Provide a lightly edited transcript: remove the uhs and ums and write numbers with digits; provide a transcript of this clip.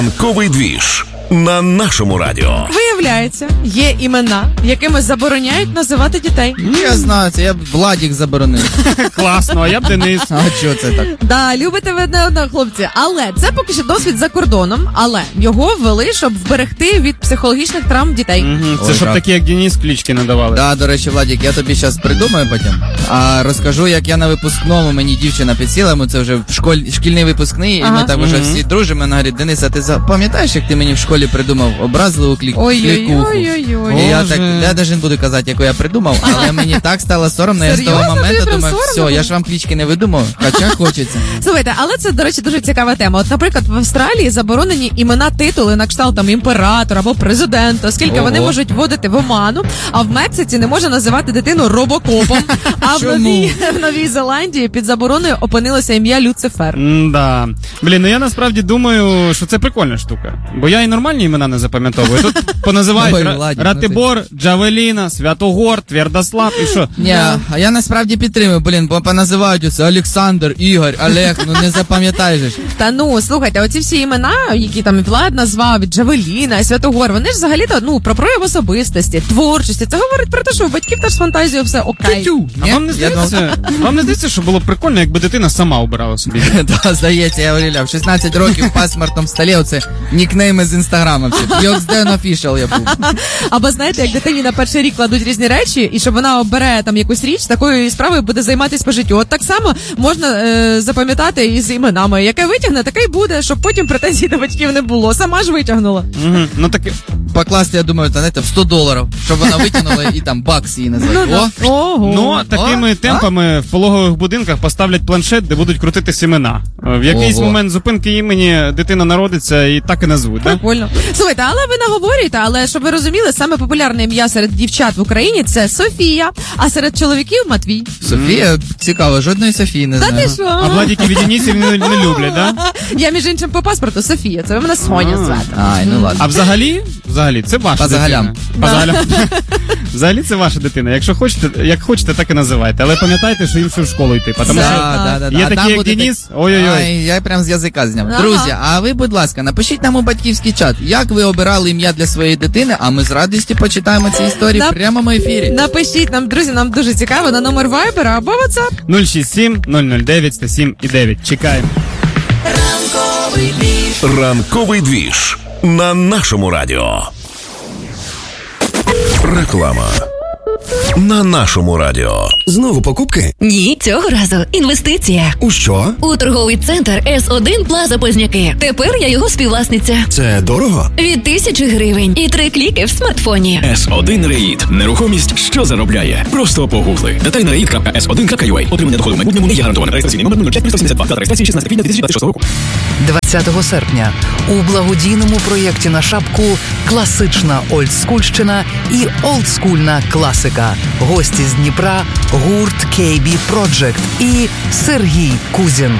Ранковий двіж на нашому радіо. Виявляється, є імена, якими забороняють називати дітей. Я знаю, це я б Владік заборонив. Класно, а я б Денис. А чого це так? Да, любите ви одне одного, хлопці. Але це поки що досвід за кордоном, але його ввели, щоб вберегти від психологічних травм дітей. Це щоб такі, як Денис, клички надавали. Да, до речі, Владік, я тобі зараз придумаю потім, а розкажу, як я на випускному, мені дівчина підсіла, ми це вже шкільний випускний, і ми так вже всі дружимо, вона говорить: Денис, а ти пам'ятаєш, як ти мені в школі придумав образливу клікуху? Ой-ой-ой. І я навіть не буду казати, яку я придумав, але мені так стало соромно, я з того моменту думаю, все, я ж вам клички не видумав, хоча хочеться. Слухайте, але це, до речі, дуже цікава тема. От, наприклад, в Австралії заборонені імена, титули на кшталт там імператора або президента, оскільки вони можуть вводити в оману, а в Мексиці не можна називати дитину робокопом. А в Новій Зеландії під забороною опинилося ім'я Люцифер. Да. Блін, ну я насправді думаю, що це прикольна штука. Бо я і нормальні імена не запам'ятовую. Тут поназивають Ратибор, Джавеліна, Святогор, Твердослав і що. Ні, а я насправді підтримую, бо поназивають усе Олександр, Ігор, Олег, ну не запам'ятаєш. Та ну, слухайте, оці всі імена, які там Влад назвав, Джавеліна і Святогор, вони ж взагалі-то, про прояв особистості, творчості. Це говорить про те, що у батьків теж з фантазією все окей. А вам не здається, що було б прикольно, якби дитина сама обирала собі? Так, здається, я говорив, в 16 років в паспортному столі оце нікнейми з Інстаграма всі. Йоксден Official я був. Або знаєте, як дитині на перший рік кладуть різні речі, і щоб вона обере там якусь річ, такою справою буде займатися по життю. От так само можна запам'ятати і з іменами. Яке витягне, таке й буде, щоб потім претензій до батьків не було. Сама ж витягнула. Ну таке. Покласти, я думаю, знаєте, в $100, щоб вона витягнула і там бакс її назвати. Ну, такими темпами в пологових будинках поставлять планшет, де будуть крутитись імена. В якийсь момент зупинки імені дитина народиться і так і назвуть. Прикольно. Слухайте, але ви наговорюєте, але щоб ви розуміли, саме популярне ім'я серед дівчат в Україні – це Софія, а серед чоловіків – Матвій. Софія? Цікаво, жодної Софії не знаю. Та ти що? А Владіки від Денисів не люблять, да? Я, між іншим, по паспорту Софія, це ви мене Соня звати. Ай, ну ладно. А взагалі це ваша дитина. По загалям. Взагалі це ваша дитина. Якщо хочете, як хочете, так і називайте. Але пам'ятайте, що їм ще в школу йти. Тому що є такі, як Денис, ой-ой-ой. Я прям з язика зняв. Друзі, а ви, будь ласка, напишіть нам у батьківський чат, як ви обирали ім'я для своєї дитини, а ми з радістю почитаємо ці історії в прямому ефірі. Напишіть нам, друзі, нам дуже цікаво, на номер Viber або WhatsApp. 067 009 107 9. Чекаємо. Ранковий двіж на нашому радіо. Реклама на нашому радіо. Знову покупки? Ні, цього разу інвестиція. У що? У торговий центр С1 Плаза Позняки. Тепер я його співвласниця. Це дорого? Від 1000 гривень і 3 кліки в смартфоні. S1 Реїд. Нерухомість, що заробляє. Просто погугли. Деталі на reid.s1.ua. Отримання доходу в майбутньому не є гарантоване. Реєстраційний номер 05372. Дата реєстрації 16 квітня 2026 року. 20 серпня у благодійному проєкті на шапку «Класична олдскульщина» і «Олдскульна класика». Гості з Дніпра, гурт KB Project і Сергій Кузін.